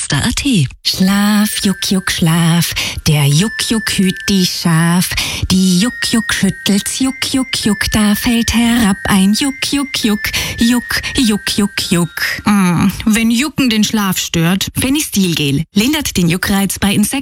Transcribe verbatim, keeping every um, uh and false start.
Ärzte Punkt a t. Schlaf, Juck, Juck, Schlaf, der Juck, Juck hüt die Schaf. Die Juck, Juck schüttelt's, Juck, Juck, Juck, da fällt herab ein Juck, Juck, Juck, Juck, Juck, Juck, Juck. Mm, wenn Jucken den Schlaf stört, Fenistilgel lindert den Juckreiz bei Insekten.